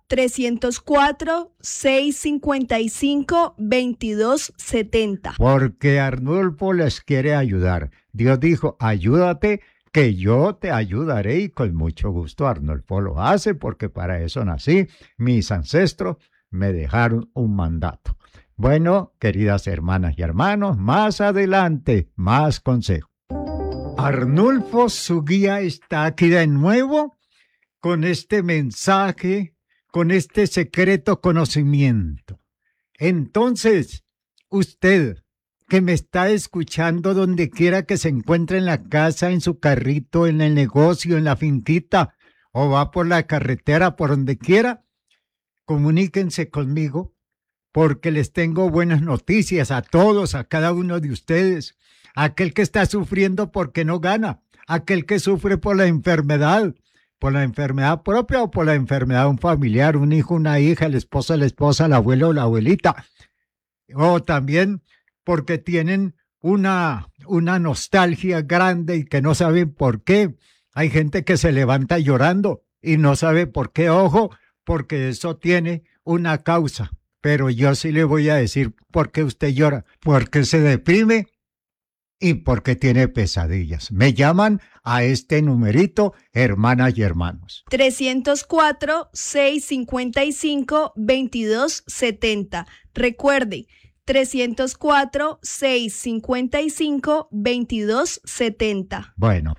Speaker 1: 304-655-2270.
Speaker 22: Porque Arnulfo les quiere ayudar. Dios dijo, ayúdate, que yo te ayudaré, y con mucho gusto Arnulfo lo hace, porque para eso nací. Mis ancestros me dejaron un mandato. Bueno, queridas hermanas y hermanos, más adelante, más consejos. Arnulfo, su guía, está aquí de nuevo con este mensaje, con este secreto conocimiento. Entonces, usted que me está escuchando donde quiera que se encuentre, en la casa, en su carrito, en el negocio, en la finquita, o va por la carretera, por donde quiera, comuníquense conmigo, porque les tengo buenas noticias a todos, a cada uno de ustedes. Aquel que está sufriendo porque no gana, aquel que sufre por la enfermedad propia o por la enfermedad de un familiar, un hijo, una hija, el esposo, la esposa, el abuelo o la abuelita, o también porque tienen una nostalgia grande y que no saben por qué. Hay gente que se levanta llorando y no sabe por qué. Ojo, porque eso tiene una causa. Pero yo sí le voy a decir por qué usted llora. Porque se deprime y porque tiene pesadillas. Me llaman a este numerito, hermanas y hermanos.
Speaker 1: 304-655-2270. Recuerde, 304-655-2270.
Speaker 22: Bueno,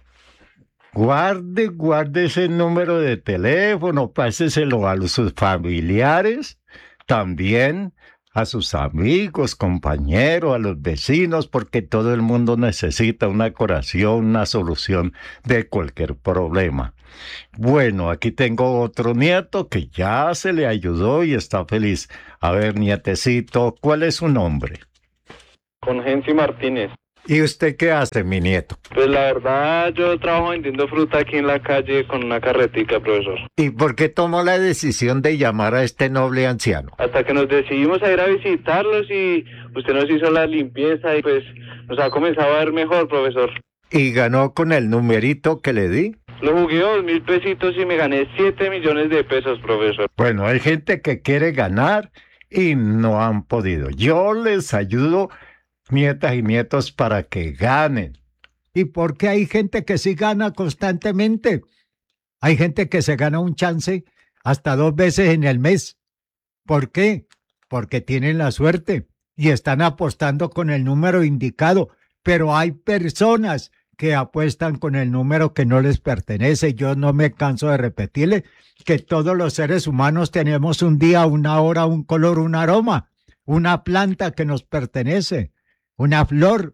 Speaker 22: guarde ese número de teléfono, páseselo a sus familiares, también a sus amigos, compañeros, a los vecinos, porque todo el mundo necesita una curación, una solución de cualquier problema. Bueno, aquí tengo otro nieto que ya se le ayudó y está feliz. A ver, nietecito, ¿cuál es su nombre?
Speaker 2: Congensi Martínez.
Speaker 22: ¿Y usted qué hace, mi nieto?
Speaker 2: Pues la verdad, yo trabajo vendiendo fruta aquí en la calle con una carretica, profesor.
Speaker 22: ¿Y por qué tomó la decisión de llamar a este noble anciano?
Speaker 2: Hasta que nos decidimos a ir a visitarlos y usted nos hizo la limpieza y pues nos ha comenzado a ver mejor, profesor.
Speaker 22: ¿Y ganó con el numerito que le di?
Speaker 2: Lo jugué 2.000 pesitos y me gané 7 millones de pesos, profesor.
Speaker 22: Bueno, hay gente que quiere ganar y no han podido. Yo les ayudo, nietas y nietos, para que ganen. ¿Y por qué hay gente que sí gana constantemente? Hay gente que se gana un chance hasta 2 veces en el mes. ¿Por qué? Porque tienen la suerte y están apostando con el número indicado. Pero hay personas que apuestan con el número que no les pertenece. Yo no me canso de repetirle que todos los seres humanos tenemos un día, una hora, un color, un aroma, una planta que nos pertenece, una flor.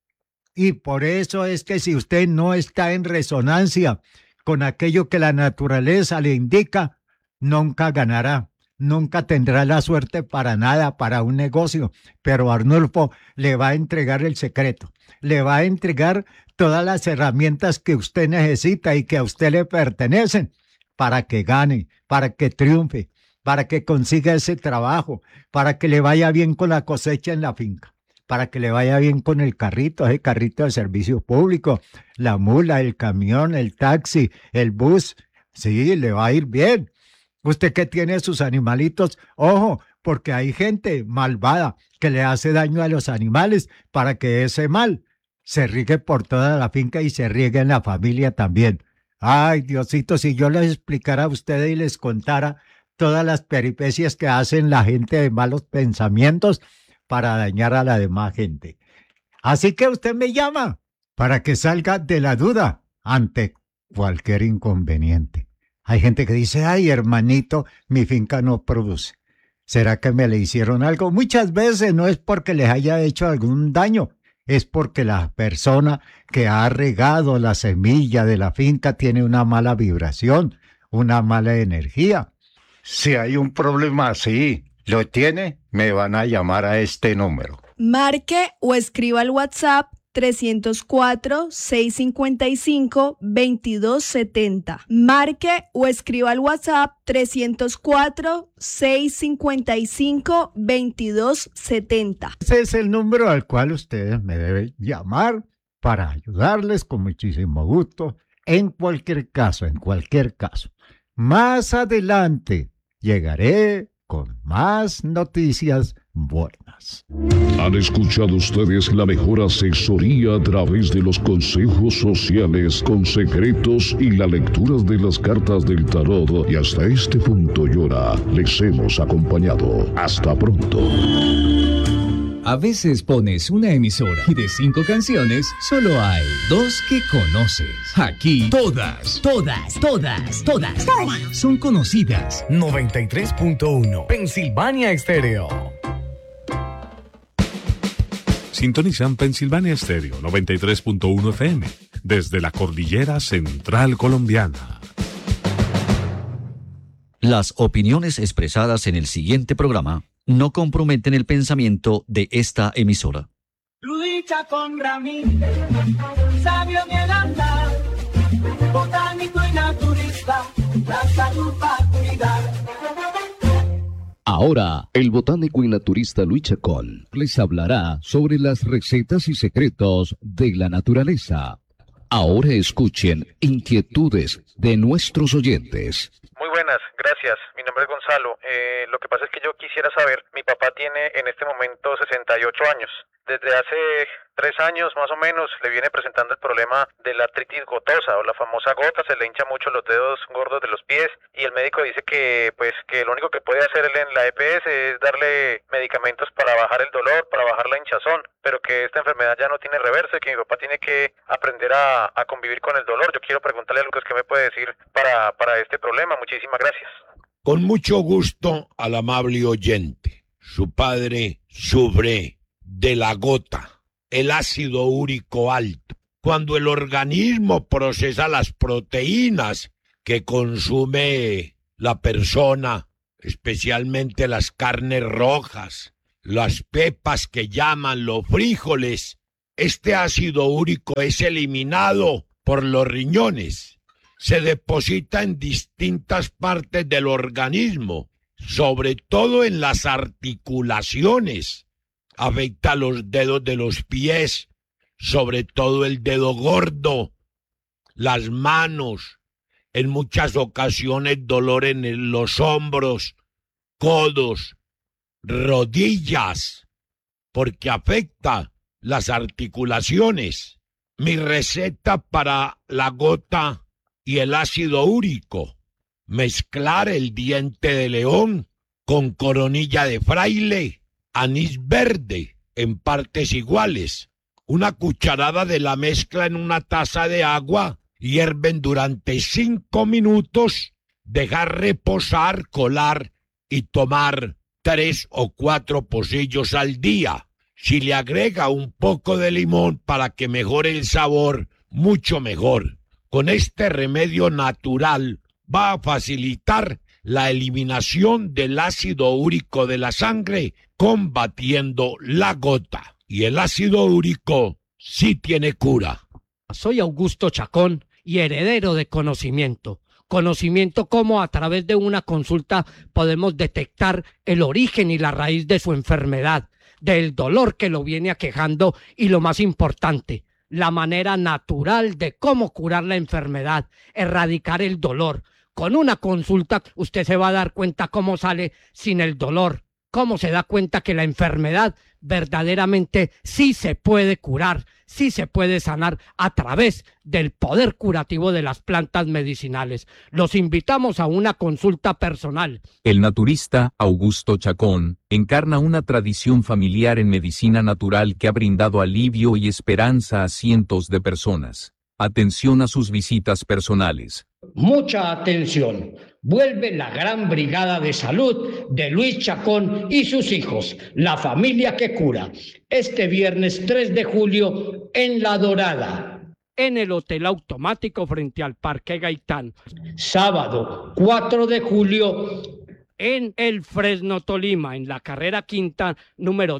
Speaker 22: Y por eso es que si usted no está en resonancia con aquello que la naturaleza le indica, nunca ganará, nunca tendrá la suerte para nada, para un negocio. Pero Arnulfo le va a entregar el secreto, le va a entregar todas las herramientas que usted necesita y que a usted le pertenecen para que gane, para que triunfe, para que consiga ese trabajo, para que le vaya bien con la cosecha en la finca, para que le vaya bien con el carrito, ese carrito de servicio público, la mula, el camión, el taxi, el bus. Sí, le va a ir bien. Usted que tiene sus animalitos, ojo, porque hay gente malvada que le hace daño a los animales para que ese mal se riegue por toda la finca y se riegue en la familia también. Ay, Diosito, si yo les explicara a ustedes y les contara todas las peripecias que hacen la gente de malos pensamientos para dañar a la demás gente. Así que usted me llama para que salga de la duda ante cualquier inconveniente. Hay gente que dice, ay, hermanito, mi finca no produce. ¿Será que me le hicieron algo? Muchas veces no es porque les haya hecho algún daño, es porque la persona que ha regado la semilla de la finca tiene una mala vibración, una mala energía. Si hay un problema así, ¿lo tiene? Me van a llamar a este número.
Speaker 1: Marque o escriba al WhatsApp 304-655-2270. Marque o escriba al WhatsApp 304-655-2270.
Speaker 22: Ese es el número al cual ustedes me deben llamar para ayudarles con muchísimo gusto en cualquier caso, Más adelante llegaré con más noticias buenas.
Speaker 21: Han escuchado ustedes la mejor asesoría a través de los consejos sociales con secretos y la lectura de las cartas del tarot. Y hasta este punto, Yora, les hemos acompañado. Hasta pronto.
Speaker 3: A veces pones una emisora y de 5 canciones, solo hay 2 que conoces. Aquí, todas son conocidas.
Speaker 12: 93.1 Pensilvania Estéreo.
Speaker 8: Sintonizan Pensilvania Estéreo 93.1 FM desde la cordillera central colombiana.
Speaker 9: Las opiniones expresadas en el siguiente programa no comprometen el pensamiento de esta emisora.
Speaker 20: Lucha con Ramírez, sabio en el andar, botánico y naturista, la salud para cuidar.
Speaker 5: Ahora, el botánico y naturista Luis Chacón les hablará sobre las recetas y secretos de la naturaleza. Ahora escuchen inquietudes de nuestros oyentes.
Speaker 23: Muy buenas, gracias. Mi nombre es Gonzalo. Lo que pasa es que yo quisiera saber, mi papá tiene en este momento 68 años Desde hace 3 años más o menos le viene presentando el problema de la artritis gotosa o la famosa gota, se le hincha mucho los dedos gordos de los pies y el médico dice que lo único que puede hacer él en la EPS es darle medicamentos para bajar el dolor, para bajar la hinchazón, pero que esta enfermedad ya no tiene reverso y que mi papá tiene que aprender a convivir con el dolor. Yo quiero preguntarle a Lucas qué me puede decir para este problema. Muchísimas gracias.
Speaker 10: Con mucho gusto al amable oyente. Su padre sufre de la gota, el ácido úrico alto. Cuando el organismo procesa las proteínas que consume la persona, especialmente las carnes rojas, las pepas que llaman los frijoles, este ácido úrico es eliminado por los riñones. Se deposita en distintas partes del organismo, sobre todo en las articulaciones. Afecta los dedos de los pies, sobre todo el dedo gordo, las manos, en muchas ocasiones dolor en los hombros, codos, rodillas, porque afecta las articulaciones. Mi receta para la gota y el ácido úrico: mezclar el diente de león con coronilla de fraile, anís verde en partes iguales, una cucharada de la mezcla en una taza de agua, hierven durante 5 minutos, dejar reposar, colar y tomar 3 o 4 pocillos al día. Si le agrega un poco de limón para que mejore el sabor, mucho mejor. Con este remedio natural va a facilitar la eliminación del ácido úrico de la sangre, combatiendo la gota. Y el ácido úrico sí tiene cura.
Speaker 11: Soy Augusto Chacón y heredero de conocimiento. Conocimiento cómo a través de una consulta podemos detectar el origen y la raíz de su enfermedad, del dolor que lo viene aquejando y, lo más importante, la manera natural de cómo curar la enfermedad, erradicar el dolor. Con una consulta usted se va a dar cuenta cómo sale sin el dolor, cómo se da cuenta que la enfermedad verdaderamente sí se puede curar, sí se puede sanar a través del poder curativo de las plantas medicinales. Los invitamos a una consulta personal.
Speaker 13: El naturista Augusto Chacón encarna una tradición familiar en medicina natural que ha brindado alivio y esperanza a cientos de personas. Atención a sus visitas personales.
Speaker 24: Mucha atención. Vuelve la gran brigada de salud de Luis Chacón y sus hijos, la familia que cura, este viernes 3 de julio en La Dorada.
Speaker 11: En el Hotel Automático frente al Parque Gaitán.
Speaker 24: Sábado 4 de julio
Speaker 11: en el Fresno, Tolima, en la carrera quinta, número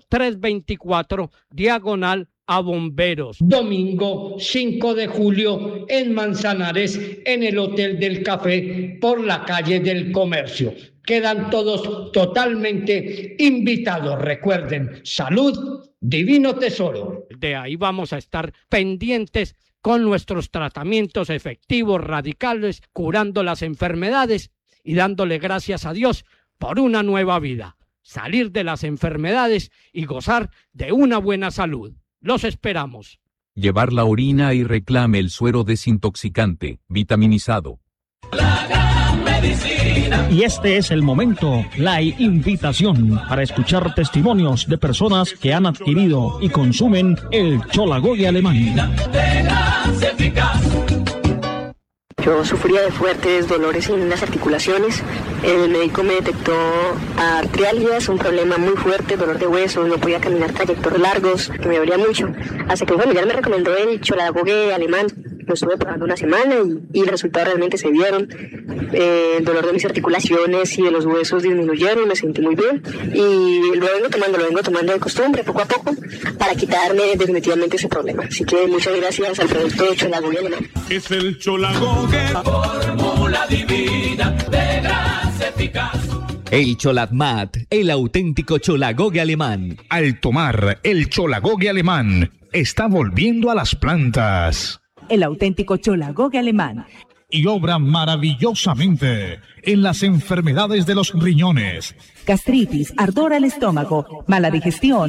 Speaker 11: 324, diagonal a Bomberos.
Speaker 24: Domingo 5 de julio en Manzanares, en el Hotel del Café, por la calle del Comercio. Quedan todos totalmente invitados. Recuerden, salud, divino tesoro.
Speaker 11: De ahí vamos a estar pendientes con nuestros tratamientos efectivos, radicales, curando las enfermedades y dándole gracias a Dios por una nueva vida. Salir de las enfermedades y gozar de una buena salud. Los esperamos.
Speaker 13: Llevar la orina y reclame el suero desintoxicante, vitaminizado.
Speaker 20: La gran medicina.
Speaker 25: Y este es el momento, la invitación para escuchar testimonios de personas que han adquirido y consumen el Cholagogue alemán.
Speaker 26: Yo sufría de fuertes dolores en las articulaciones. El médico me detectó artrialgias, un problema muy fuerte, dolor de huesos, no podía caminar trayectos largos, que me dolía mucho. Hasta que un familiar me recomendó el Cholagogue alemán. Lo estuve probando una semana y los resultados realmente se vieron. El dolor de mis articulaciones y de los huesos disminuyeron, me sentí muy bien. Y lo vengo tomando de costumbre, poco a poco, para quitarme definitivamente ese problema. Así que muchas gracias al producto Cholagogue alemán.
Speaker 8: Es el Cholagogue,
Speaker 20: la fórmula divina de grasa eficaz.
Speaker 3: El Cholatmat, el auténtico Cholagogue alemán.
Speaker 4: Al tomar el Cholagogue alemán, está volviendo a las plantas.
Speaker 1: El auténtico Cholagogue alemán.
Speaker 4: Y obra maravillosamente en las enfermedades de los riñones.
Speaker 1: Gastritis, ardor al estómago, mala digestión,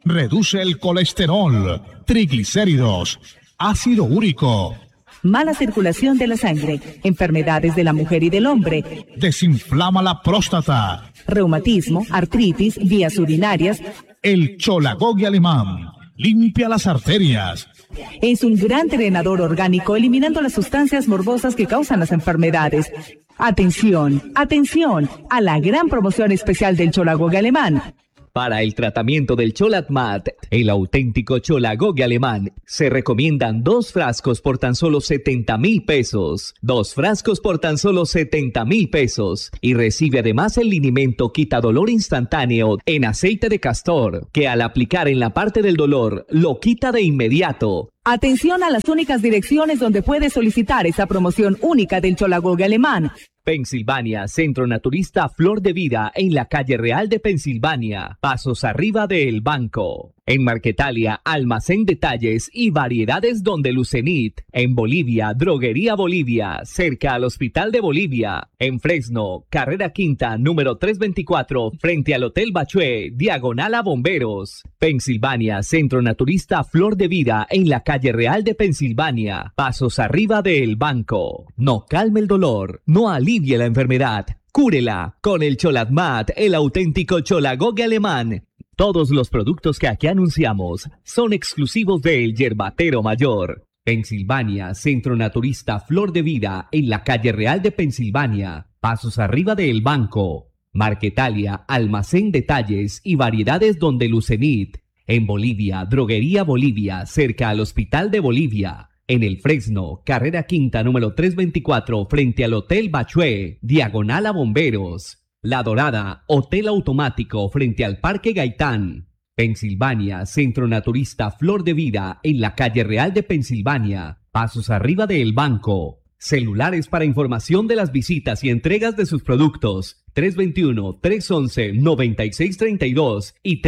Speaker 4: reduce el colesterol, triglicéridos, ácido úrico,
Speaker 7: mala circulación de la sangre, enfermedades de la mujer y del hombre,
Speaker 4: desinflama la próstata,
Speaker 7: reumatismo, artritis, vías urinarias.
Speaker 4: El Cholagogue alemán limpia las arterias.
Speaker 7: Es un gran drenador orgánico, eliminando las sustancias morbosas que causan las enfermedades. Atención, atención a la gran promoción especial del Cholagogue alemán.
Speaker 14: Para el tratamiento del Cholatmat, el auténtico Cholagogue alemán, se recomiendan 2 frascos por tan solo 70,000 pesos. 2 frascos por tan solo 70,000 pesos. Y recibe además el linimento quitadolor instantáneo en aceite de castor, que al aplicar en la parte del dolor, lo quita de inmediato.
Speaker 7: Atención a las únicas direcciones donde puede solicitar esa promoción única del Cholagogue alemán.
Speaker 14: Pensilvania, Centro Naturista Flor de Vida, en la calle Real de Pensilvania, pasos arriba de El Banco. En Marquetalia, Almacén Detalles y Variedades Donde Lucenit. En Bolivia, Droguería Bolivia, cerca al Hospital de Bolivia. En Fresno, Carrera Quinta, número 324, frente al Hotel Bachué, diagonal a Bomberos. Pensilvania, Centro Naturista Flor de Vida, en la calle Real de Pensilvania, pasos arriba de El Banco. No calme el dolor, no alivie la enfermedad, cúrela con el Cholatmat, el auténtico Cholagogue alemán. Todos los productos que aquí anunciamos son exclusivos del Yerbatero Mayor. Pensilvania, Centro Naturista Flor de Vida, en la calle Real de Pensilvania, pasos arriba de El Banco. Marquetalia, Almacén Detalles y Variedades Donde Lucenit. En Bolivia, Droguería Bolivia, cerca al Hospital de Bolivia. En el Fresno, Carrera Quinta, número 324, frente al Hotel Bachué, diagonal a Bomberos. La Dorada, Hotel Automático, frente al Parque Gaitán. Pensilvania, Centro Naturista Flor de Vida, en la calle Real de Pensilvania, pasos arriba de El Banco. Celulares para información de las visitas y entregas de sus productos: 321-311-9632 y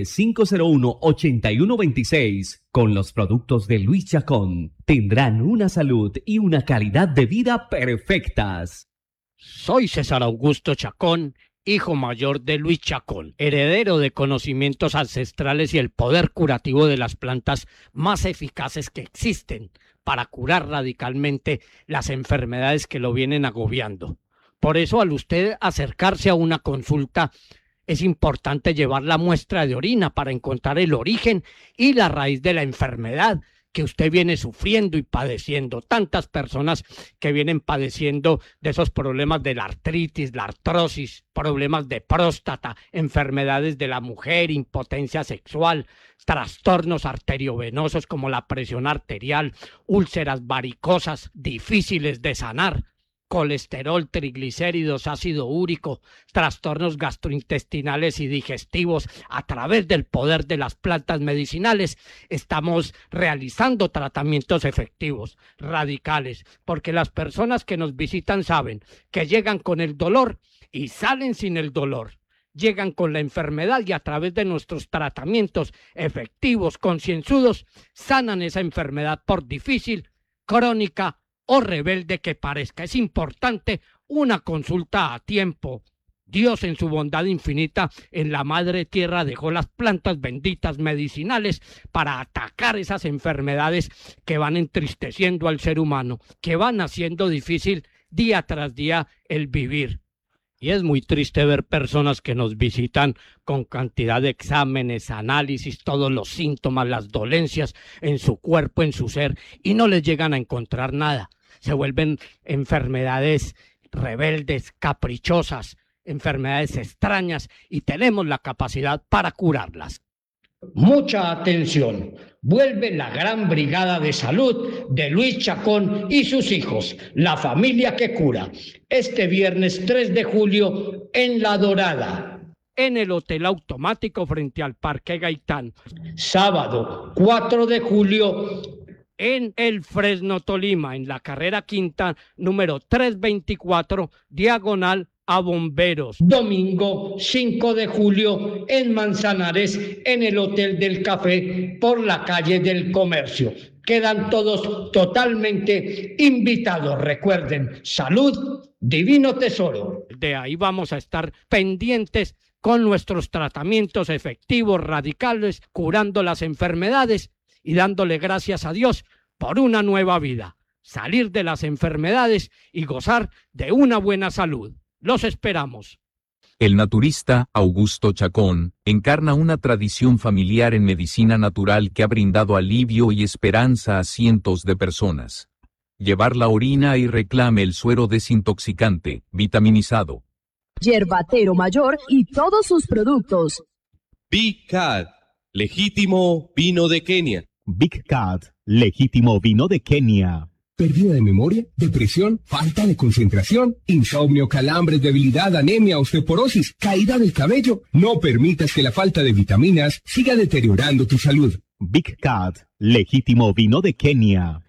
Speaker 14: 310-501-8126. Con los productos de Luis Chacón tendrán una salud y una calidad de vida perfectas.
Speaker 11: Soy César Augusto Chacón, hijo mayor de Luis Chacón, heredero de conocimientos ancestrales y el poder curativo de las plantas más eficaces que existen para curar radicalmente las enfermedades que lo vienen agobiando. Por eso, al usted acercarse a una consulta, es importante llevar la muestra de orina para encontrar el origen y la raíz de la enfermedad que usted viene sufriendo y padeciendo. Tantas personas que vienen padeciendo de esos problemas de la artritis, la artrosis, problemas de próstata, enfermedades de la mujer, impotencia sexual, trastornos arteriovenosos como la presión arterial, úlceras varicosas difíciles de sanar, colesterol, triglicéridos, ácido úrico, trastornos gastrointestinales y digestivos. A través del poder de las plantas medicinales estamos realizando tratamientos efectivos, radicales, porque las personas que nos visitan saben que llegan con el dolor y salen sin el dolor. Llegan con la enfermedad y a través de nuestros tratamientos efectivos, concienzudos, sanan esa enfermedad por difícil, crónica o rebelde que parezca. Es importante una consulta a tiempo. Dios en su bondad infinita en la madre tierra dejó las plantas benditas medicinales para atacar esas enfermedades que van entristeciendo al ser humano, que van haciendo difícil día tras día el vivir. Y es muy triste ver personas que nos visitan con cantidad de exámenes, análisis, todos los síntomas, las dolencias en su cuerpo, en su ser, y no les llegan a encontrar nada. Se vuelven enfermedades rebeldes, caprichosas, enfermedades extrañas, y tenemos la capacidad para curarlas.
Speaker 24: Mucha atención. Vuelve la gran brigada de salud de Luis Chacón y sus hijos, la familia que cura, este viernes 3 de julio en La Dorada.
Speaker 11: En el Hotel Automático frente al Parque Gaitán.
Speaker 24: Sábado 4 de julio
Speaker 11: en el Fresno, Tolima, en la Carrera Quinta, número 324, diagonal a Bomberos.
Speaker 24: Domingo 5 de julio en Manzanares, en el Hotel del Café, por la calle del Comercio. Quedan todos totalmente invitados. Recuerden, salud, divino tesoro.
Speaker 11: De ahí vamos a estar pendientes con nuestros tratamientos efectivos, radicales, curando las enfermedades y dándole gracias a Dios por una nueva vida, salir de las enfermedades y gozar de una buena salud. Los esperamos.
Speaker 13: El naturista Augusto Chacón encarna una tradición familiar en medicina natural que ha brindado alivio y esperanza a cientos de personas. Llevar la orina y reclame el suero desintoxicante, vitaminizado.
Speaker 6: Yerbatero Mayor y todos sus productos.
Speaker 15: Big Cat, legítimo vino de Kenia.
Speaker 16: Big Cat, legítimo vino de Kenia.
Speaker 12: ¿Pérdida de memoria? ¿Depresión? ¿Falta de concentración? ¿Insomnio, calambres, debilidad, anemia, osteoporosis, caída del cabello? No permitas que la falta de vitaminas siga deteriorando tu salud.
Speaker 16: Big Cat, legítimo vino de Kenia.